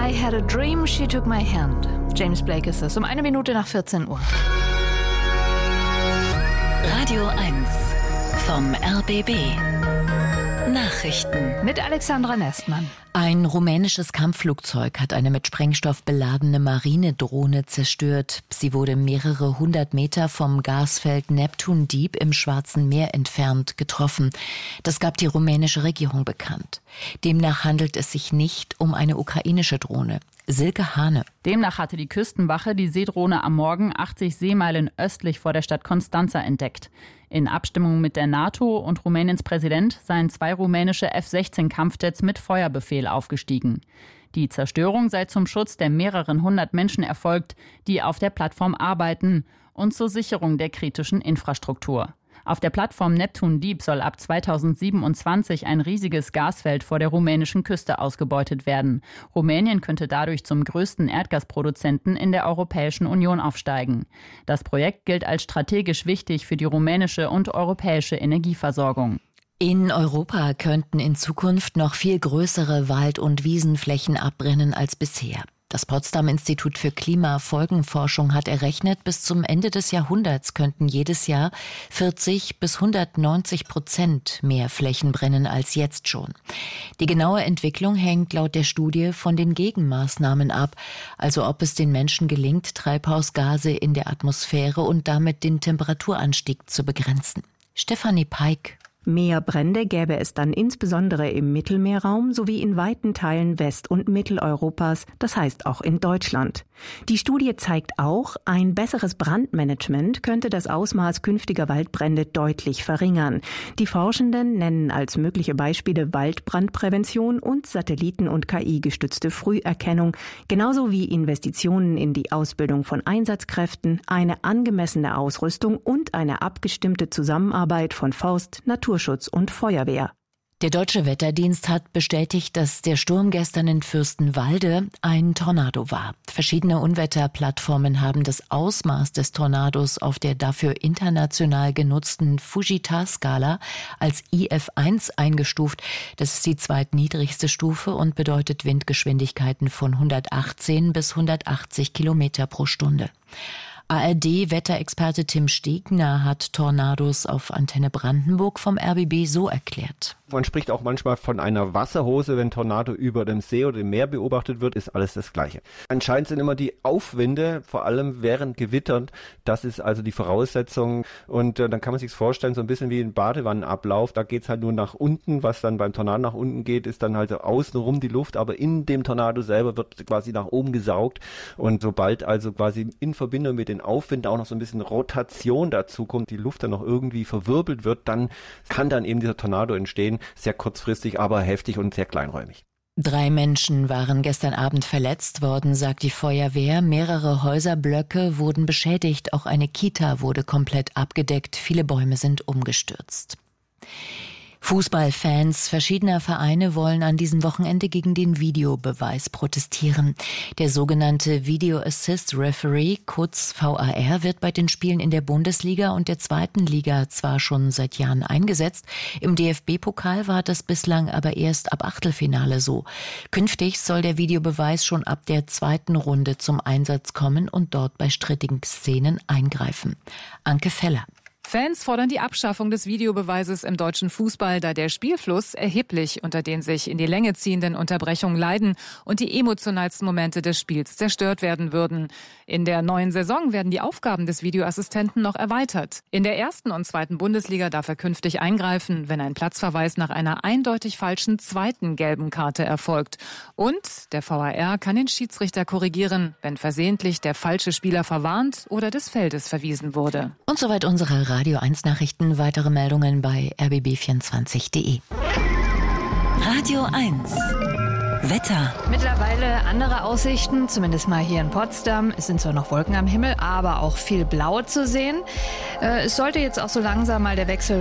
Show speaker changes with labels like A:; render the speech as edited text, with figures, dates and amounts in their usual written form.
A: I had a dream, she took my hand. James Blake ist es, um 1 Minute nach 14 Uhr.
B: Radio 1 vom RBB. Nachrichten
A: mit Alexandra Nestmann.
C: Ein rumänisches Kampfflugzeug hat eine mit Sprengstoff beladene Marinedrohne zerstört. Sie wurde mehrere 100 Meter vom Gasfeld Neptun Deep im Schwarzen Meer entfernt getroffen. Das gab die rumänische Regierung bekannt. Demnach handelt es sich nicht um eine ukrainische Drohne. Silke Hane.
D: Demnach hatte die Küstenwache die Seedrohne am Morgen 80 Seemeilen östlich vor der Stadt Constanța entdeckt. In Abstimmung mit der NATO und Rumäniens Präsident seien 2 rumänische F-16-Kampfjets mit Feuerbefehl aufgestiegen. Die Zerstörung sei zum Schutz der mehreren 100 Menschen erfolgt, die auf der Plattform arbeiten, und zur Sicherung der kritischen Infrastruktur. Auf der Plattform Neptun Deep soll ab 2027 ein riesiges Gasfeld vor der rumänischen Küste ausgebeutet werden. Rumänien könnte dadurch zum größten Erdgasproduzenten in der Europäischen Union aufsteigen. Das Projekt gilt als strategisch wichtig für die rumänische und europäische Energieversorgung.
C: In Europa könnten in Zukunft noch viel größere Wald- und Wiesenflächen abbrennen als bisher. Das Potsdam-Institut für Klimafolgenforschung hat errechnet, bis zum Ende des Jahrhunderts könnten jedes Jahr 40 bis 190% mehr Flächen brennen als jetzt schon. Die genaue Entwicklung hängt laut der Studie von den Gegenmaßnahmen ab, also ob es den Menschen gelingt, Treibhausgase in der Atmosphäre und damit den Temperaturanstieg zu begrenzen. Stefanie Peik.
E: Mehr Brände gäbe es dann insbesondere im Mittelmeerraum sowie in weiten Teilen West- und Mitteleuropas, das heißt auch in Deutschland. Die Studie zeigt auch, ein besseres Brandmanagement könnte das Ausmaß künftiger Waldbrände deutlich verringern. Die Forschenden nennen als mögliche Beispiele Waldbrandprävention und Satelliten- und KI-gestützte Früherkennung, genauso wie Investitionen in die Ausbildung von Einsatzkräften, eine angemessene Ausrüstung und eine abgestimmte Zusammenarbeit von Forst, Naturschutz und Feuerwehr.
C: Der Deutsche Wetterdienst hat bestätigt, dass der Sturm gestern in Fürstenwalde ein Tornado war. Verschiedene Unwetterplattformen haben das Ausmaß des Tornados auf der dafür international genutzten Fujitar-Skala als IF1 eingestuft. Das ist die zweitniedrigste Stufe und bedeutet Windgeschwindigkeiten von 118 bis 180 Kilometer pro Stunde. ARD-Wetterexperte Tim Stegner hat Tornados auf Antenne Brandenburg vom RBB so erklärt.
F: Man spricht auch manchmal von einer Wasserhose, wenn Tornado über dem See oder dem Meer beobachtet wird, ist alles das Gleiche. Anscheinend sind immer die Aufwinde, vor allem während Gewittern, das ist also die Voraussetzung. Und dann kann man sich vorstellen, so ein bisschen wie ein Badewannenablauf, da geht's halt nur nach unten, was dann beim Tornado nach unten geht, ist dann halt außenrum die Luft, aber in dem Tornado selber wird quasi nach oben gesaugt. Und sobald also quasi in Verbindung mit den Aufwinden auch noch so ein bisschen Rotation dazu kommt, die Luft dann noch irgendwie verwirbelt wird, dann kann dann eben dieser Tornado entstehen. Sehr kurzfristig, aber heftig und sehr kleinräumig.
C: 3 Menschen waren gestern Abend verletzt worden, sagt die Feuerwehr. Mehrere Häuserblöcke wurden beschädigt. Auch eine Kita wurde komplett abgedeckt. Viele Bäume sind umgestürzt. Fußballfans verschiedener Vereine wollen an diesem Wochenende gegen den Videobeweis protestieren. Der sogenannte Video Assist Referee, kurz VAR, wird bei den Spielen in der Bundesliga und der 2. Liga zwar schon seit Jahren eingesetzt, im DFB-Pokal war das bislang aber erst ab Achtelfinale so. Künftig soll der Videobeweis schon ab der 2. Runde zum Einsatz kommen und dort bei strittigen Szenen eingreifen. Anke Feller.
G: Fans fordern die Abschaffung des Videobeweises im deutschen Fußball, da der Spielfluss erheblich unter den sich in die Länge ziehenden Unterbrechungen leiden und die emotionalsten Momente des Spiels zerstört werden würden. In der neuen Saison werden die Aufgaben des Videoassistenten noch erweitert. In der 1. und 2. Bundesliga darf er künftig eingreifen, wenn ein Platzverweis nach einer eindeutig falschen 2. gelben Karte erfolgt. Und der VAR kann den Schiedsrichter korrigieren, wenn versehentlich der falsche Spieler verwarnt oder des Feldes verwiesen wurde.
C: Und soweit unsere Radio 1 Nachrichten. Weitere Meldungen bei rbb24.de.
B: Radio 1 Wetter.
A: Mittlerweile andere Aussichten, zumindest mal hier in Potsdam. Es sind zwar noch Wolken am Himmel, aber auch viel Blau zu sehen. Es sollte jetzt auch so langsam mal der Wechsel